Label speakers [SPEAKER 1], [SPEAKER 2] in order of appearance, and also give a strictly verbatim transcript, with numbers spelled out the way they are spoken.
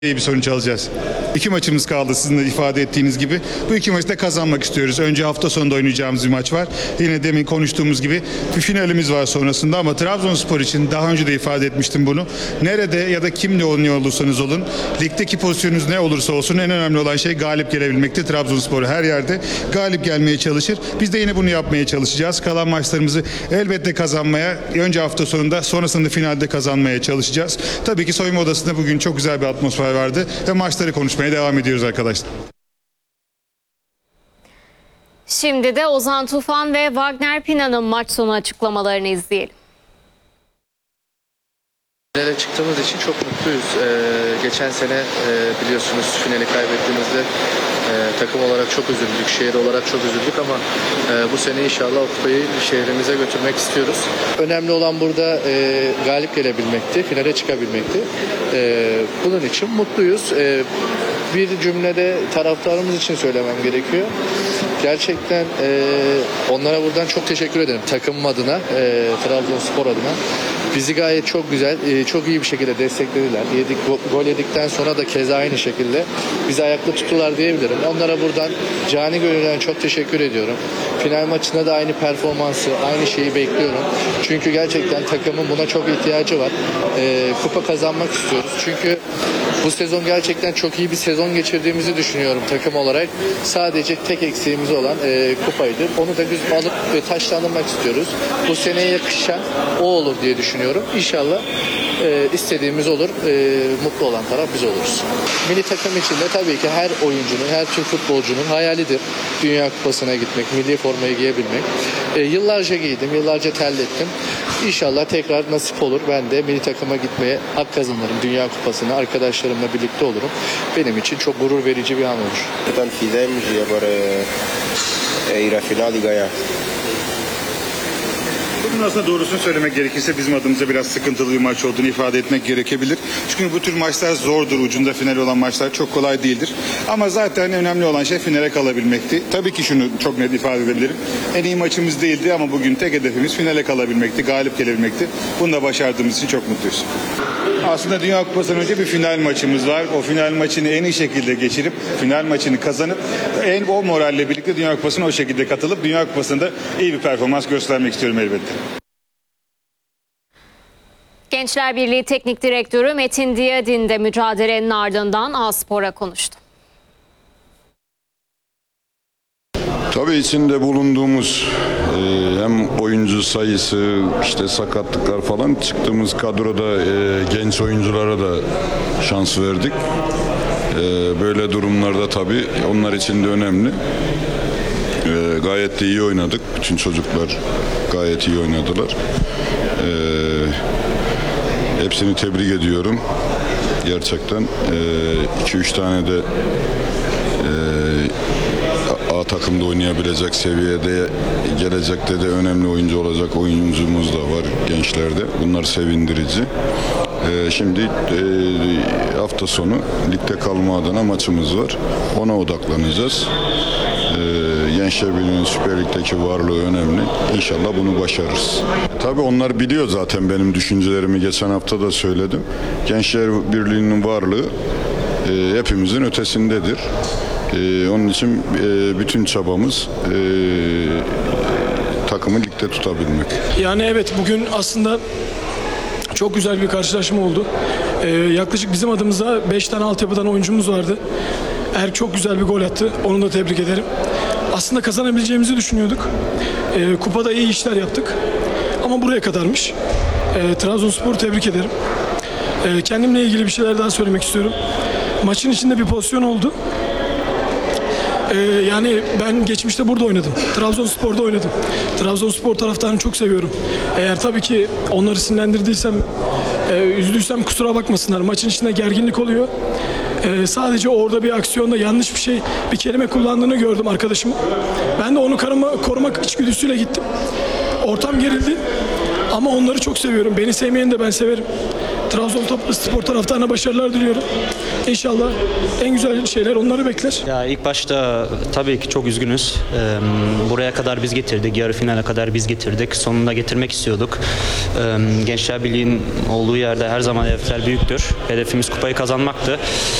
[SPEAKER 1] İyi bir sonuç alacağız. İki maçımız kaldı sizin de ifade ettiğiniz gibi. Bu iki maçı da kazanmak istiyoruz. Önce hafta sonunda oynayacağımız bir maç var. Yine demin konuştuğumuz gibi bir finalimiz var sonrasında ama Trabzonspor için daha önce de ifade etmiştim bunu. Nerede ya da kimle oynuyor olursanız olun, ligdeki pozisyonunuz ne olursa olsun en önemli olan şey galip gelebilmekte. Trabzonspor her yerde galip gelmeye çalışır. Biz de yine bunu yapmaya çalışacağız. Kalan maçlarımızı elbette kazanmaya, önce hafta sonunda sonrasında finalde kazanmaya çalışacağız. Tabii ki soyunma odasında bugün çok güzel bir atmosfer vardı ve maçları konuşmaya devam ediyoruz arkadaşlar.
[SPEAKER 2] Şimdi de Ozan Tufan ve Wagner Pina'nın maç sonu açıklamalarını izleyelim.
[SPEAKER 3] Finale çıktığımız için çok mutluyuz. Ee, geçen sene e, biliyorsunuz finali kaybettiğimizde e, takım olarak çok üzüldük, şehir olarak çok üzüldük ama e, bu sene inşallah o kupayı şehrimize götürmek istiyoruz. Önemli olan burada e, galip gelebilmekti, finale çıkabilmekti. E, bunun için mutluyuz. E, bir cümlede taraftarımız için söylemem gerekiyor. Gerçekten e, onlara buradan çok teşekkür ederim takımım adına, e, Trabzonspor adına. Bizi gayet çok güzel, e, çok iyi bir şekilde desteklediler. Yedik, gol yedikten sonra da keza aynı şekilde bizi ayakta tuttular diyebilirim. Onlara buradan cani gönülden çok teşekkür ediyorum. Final maçında da aynı performansı, aynı şeyi bekliyorum. Çünkü gerçekten takımın buna çok ihtiyacı var. E, kupa kazanmak istiyoruz. Çünkü bu sezon gerçekten çok iyi bir sezon geçirdiğimizi düşünüyorum takım olarak. Sadece tek eksiğimiz olan e, kupaydı. Onu da biz alıp e, taşlandırmak istiyoruz. Bu seneye yakışan o olur diye düşünüyorum. İnşallah e, istediğimiz olur. E, mutlu olan taraf biz oluruz. Milli takım içinde tabii ki her oyuncunun, her Türk futbolcunun hayalidir. Dünya Kupası'na gitmek, milli formayı giyebilmek. E, yıllarca giydim, yıllarca terlettim. İnşallah tekrar nasip olur. Ben de milli takıma gitmeye hak kazanırım. Dünya Kupası'na arkadaşlarımla birlikte olurum. Benim için çok gurur verici bir an olur.
[SPEAKER 4] Tan fidemos e agora é ir à final e ganhar.
[SPEAKER 1] Bugün aslında doğrusunu söylemek gerekirse bizim adımıza biraz sıkıntılı bir maç olduğunu ifade etmek gerekebilir. Çünkü bu tür maçlar zordur. Ucunda final olan maçlar çok kolay değildir. Ama zaten önemli olan şey finale kalabilmekti. Tabii ki şunu çok net ifade edebilirim. En iyi maçımız değildi ama bugün tek hedefimiz finale kalabilmekti, galip gelebilmekti. Bunu da başardığımız için çok mutluyuz. Aslında Dünya Kupası'ndan önce bir final maçımız var. O final maçını en iyi şekilde geçirip, final maçını kazanıp, en o moralle birlikte Dünya Kupası'na o şekilde katılıp, Dünya Kupası'nda iyi bir performans göstermek istiyorum elbette.
[SPEAKER 2] Gençler Birliği Teknik Direktörü Metin Diyadin de mücadelenin ardından A-Spor'a konuştu.
[SPEAKER 5] Tabii içinde bulunduğumuz e, hem oyuncu sayısı, işte sakatlıklar falan, çıktığımız kadroda e, genç oyunculara da şans verdik. E, böyle durumlarda tabii onlar için de önemli. E, gayet de iyi oynadık. Bütün çocuklar gayet iyi oynadılar. E, hepsini tebrik ediyorum. Gerçekten iki üç tane de A takımda oynayabilecek seviyede, gelecekte de önemli oyuncu olacak oyuncumuz da var gençlerde. Bunlar sevindirici. Ee, şimdi e, hafta sonu ligde kalma adına maçımız var. Ona odaklanacağız. Ee, Gençler Birliği'nin Süper Lig'deki varlığı önemli. İnşallah bunu başarırız. Tabii onlar biliyor zaten benim düşüncelerimi, geçen hafta da söyledim. Gençler Birliği'nin varlığı e, hepimizin ötesindedir. Ee, onun için e, bütün çabamız e, takımı ligde tutabilmek.
[SPEAKER 6] Yani evet, bugün aslında çok güzel bir karşılaşma oldu. Ee, yaklaşık bizim adımıza beş tane altyapıdan oyuncumuz vardı. Erk çok güzel bir gol attı. Onu da tebrik ederim. Aslında kazanabileceğimizi düşünüyorduk. Ee, kupada iyi işler yaptık. Ama buraya kadarmış. Ee, Trabzonspor'u tebrik ederim. Ee, kendimle ilgili bir şeyler daha söylemek istiyorum. Maçın içinde bir pozisyon oldu. Ee, yani ben geçmişte burada oynadım. Trabzonspor'da oynadım. Trabzonspor taraftarını çok seviyorum. Eğer tabii ki onları sinirlendirdiysem, e, üzdüysem kusura bakmasınlar. Maçın içinde gerginlik oluyor. E, sadece orada bir aksiyonda yanlış bir şey, bir kelime kullandığını gördüm arkadaşımın. Ben de onu koruma, korumak içgüdüsüyle gittim. Ortam gerildi. Ama onları çok seviyorum. Beni sevmeyeni de ben severim. Trabzonspor taraftarına başarılar diliyorum. İnşallah en güzel şeyler onları bekler.
[SPEAKER 7] Ya ilk başta tabii ki çok üzgünüz. Ee, buraya kadar biz getirdik, yarı finale kadar biz getirdik. Sonunda getirmek istiyorduk. Ee, Gençler Birliği'nin olduğu yerde her zaman hedefler büyüktür. Hedefimiz kupayı kazanmaktı.